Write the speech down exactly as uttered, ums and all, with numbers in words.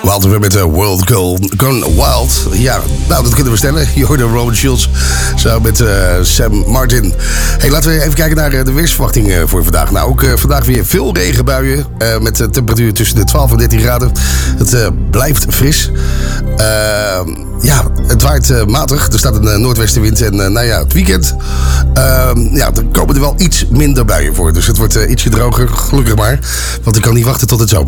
Laten we met de World Gone Wild. Ja, nou, dat kunnen we stellen. Je hoorde Robin Schulz samen met uh, Sam Martin. Hey, laten we even kijken naar uh, de weersverwachting uh, voor vandaag. Nou, ook uh, vandaag weer veel regenbuien. Uh, met de temperatuur tussen de twaalf en dertien graden. Het uh, blijft fris. Uh, ja, het waait uh, matig. Er staat een uh, noordwestenwind. En uh, nou ja, het weekend. Uh, ja, er komen er wel iets minder buien voor. Dus het wordt uh, ietsje droger. Gelukkig maar. Want ik kan niet wachten tot het zomer.